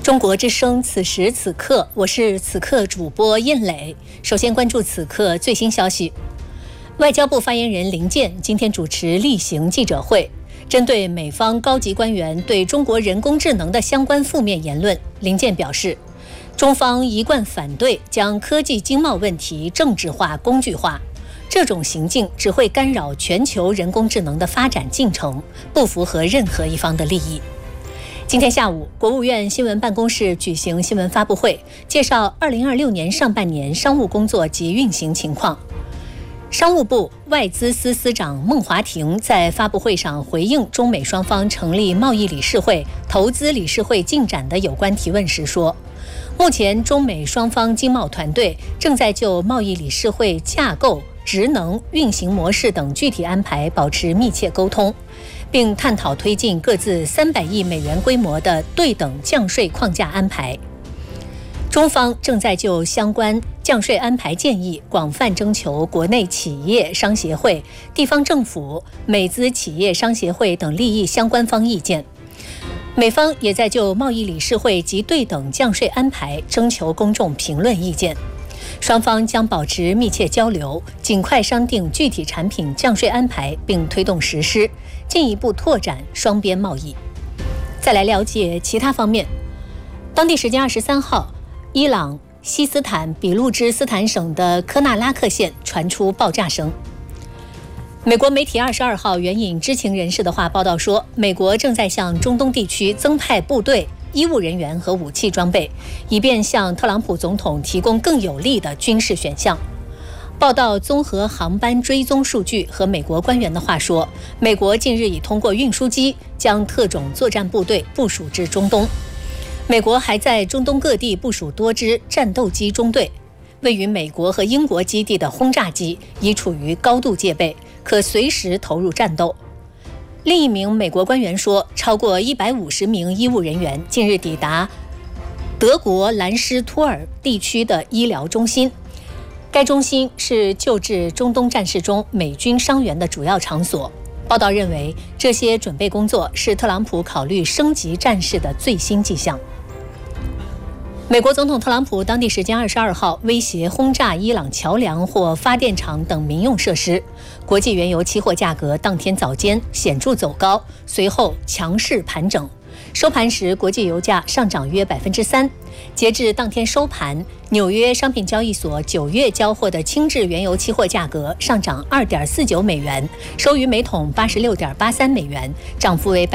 中国之声，此时此刻，我是此刻主播燕磊。首先关注此刻最新消息。外交部发言人林健今天主持例行记者会，针对美方高级官员对中国人工智能的相关负面言论，林健表示，中方一贯反对将科技经贸问题政治化、工具化，这种行径只会干扰全球人工智能的发展进程，不符合任何一方的利益。今天下午，国务院新闻办公室举行新闻发布会，介绍2026年上半年商务工作及运行情况。商务部外资司司长孟华庭在发布会上回应中美双方成立贸易理事会、投资理事会进展的有关提问时说，目前中美双方经贸团队正在就贸易理事会架构、职能、运行模式等具体安排保持密切沟通，并探讨推进各自300亿美元规模的对等降税框架安排。中方正在就相关降税安排建议广泛征求国内企业商协会、地方政府、美资企业商协会等利益相关方意见。美方也在就贸易理事会及对等降税安排征求公众评论意见。双方将保持密切交流，尽快商定具体产品降税安排，并推动实施，进一步拓展双边贸易。再来了解其他方面。当地时间23号，伊朗西斯坦比路支斯坦省的科纳拉克县传出爆炸声。美国媒体22号援引知情人士的话报道说，美国正在向中东地区增派部队、医务人员和武器装备，以便向特朗普总统提供更有利的军事选项。报道综合航班追踪数据和美国官员的话说，美国近日已通过运输机将特种作战部队部署至中东。美国还在中东各地部署多支战斗机中队，位于美国和英国基地的轰炸机已处于高度戒备，可随时投入战斗。另一名美国官员说，超过150名医务人员近日抵达德国兰施托尔地区的医疗中心，该中心是救治中东战事中美军伤员的主要场所。报道认为，这些准备工作是特朗普考虑升级战事的最新迹象。美国总统特朗普当地时间22号威胁轰炸伊朗桥梁或发电厂等民用设施，国际原油期货价格当天早间显著走高，随后强势盘整，收盘时国际油价上涨约 3%。截至当天收盘，纽约商品交易所9月交货的轻质原油期货价格上涨 2.49 美元，收于每桶 86.83 美元，涨幅为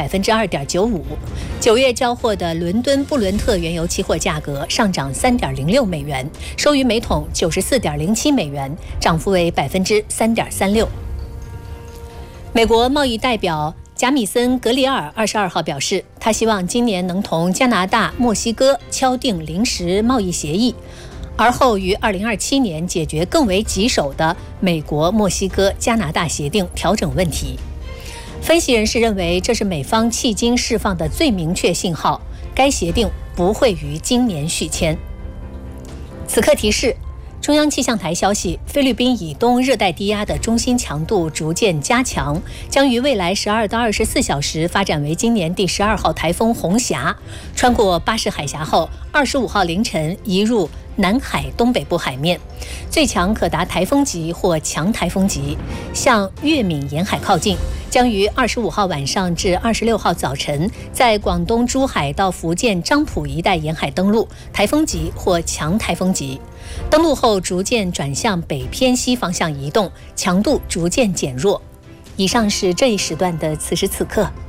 2.95%。9月交货的伦敦布伦特原油期货价格上涨 3.06 美元，收于每桶 94.07 美元，涨幅为 3.36%。美国贸易代表贾米森·格里尔22号表示，他希望今年能同加拿大、墨西哥敲定临时贸易协议，而后于2027年解决更为棘手的美国、墨西哥、加拿大协定调整问题。分析人士认为，这是美方迄今释放的最明确信号，该协定不会于今年续签。此刻提示，中央气象台消息，菲律宾以东热带低压的中心强度逐渐加强，将于未来12到24小时发展为今年第12号台风红霞，穿过巴士海峡后，25号凌晨移入南海东北部海面，最强可达台风级或强台风级，向粤闽沿海靠近，将于25号晚上至26号早晨在广东珠海到福建漳浦一带沿海登陆，台风级或强台风级。登陆后逐渐转向北偏西方向移动，强度逐渐减弱。以上是这一时段的此时此刻。